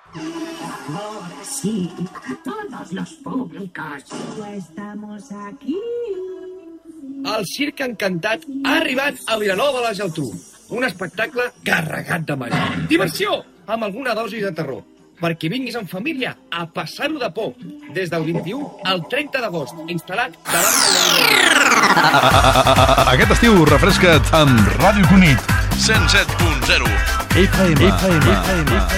Ahora sí, a todos los públicos. Estamos aquí. El Circ Encantat ha arribat a Vilanova de la Geltrú. Un espectacle carregat de màgia. Diversió, amb alguna dosi de terror. Perquè vinguis en família a passar-ho de por. Des del 21 al 30 d'agost, instal·lat davant del... Aquest estiu refresca't amb Ràdio Cunit 107.0 FM.